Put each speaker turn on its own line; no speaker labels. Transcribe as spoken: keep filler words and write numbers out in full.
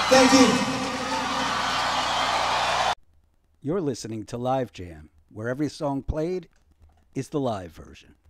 Thank you.
You're listening to Live Jam, where every song played is the live version.